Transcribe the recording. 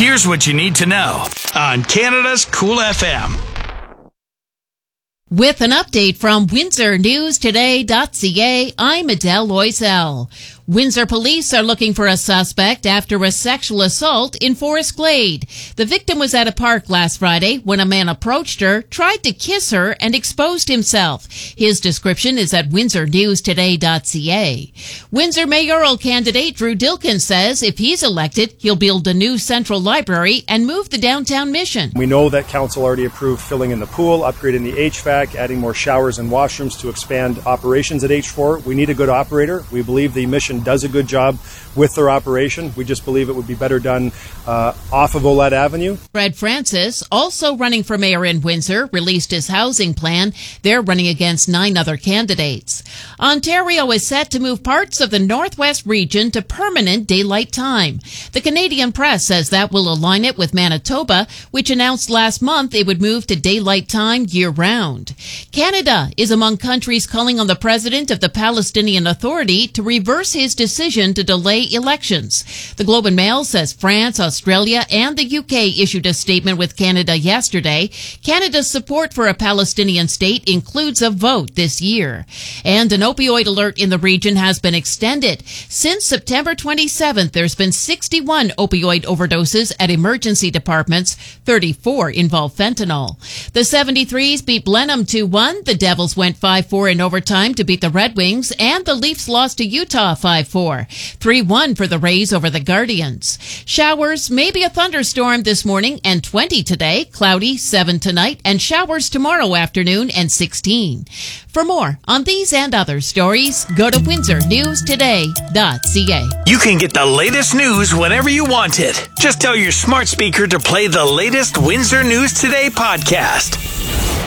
Here's what you need to know on Canada's Cool FM. With an update from WindsorNewsToday.ca, I'm Adele Loisel. Windsor police are looking for a suspect after a sexual assault in Forest Glade. The victim was at a park last Friday when a man approached her, tried to kiss her, and exposed himself. His description is at WindsorNewsToday.ca. Windsor mayoral candidate Drew Dilkin says if he's elected, he'll build a new central library and move the downtown mission. We know that council already approved filling in the pool, upgrading the HVAC, adding more showers and washrooms to expand operations at H4. We need a good operator. We believe the mission does a good job with their operation. We just believe it would be better done off of Olette Avenue. Fred Francis, also running for mayor in Windsor, released his housing plan. They're running against 9 other candidates. Ontario is set to move parts of the Northwest region to permanent daylight time. The Canadian Press says that will align it with Manitoba, which announced last month it would move to daylight time year-round. Canada is among countries calling on the president of the Palestinian Authority to reverse his decision to delay elections. The Globe and Mail says France, Australia, and the UK issued a statement with Canada yesterday. Canada's support for a Palestinian state includes a vote this year. And an opioid alert in the region has been extended. Since September 27th, there's been 61 opioid overdoses at emergency departments. 34 involve fentanyl. The 73s beat Blenheim 2-1. The Devils went 5-4 in overtime to beat the Red Wings, and the Leafs lost to Utah 5-4. 3-1 for the Rays over the Guardians. Showers, maybe a thunderstorm this morning and 20 today, cloudy 7 tonight, and showers tomorrow afternoon and 16. For more on these and other stories, go to WindsorNewsToday.ca. You can get the latest news whenever you want it. Just tell your smart speaker to play the latest Windsor News Today podcast.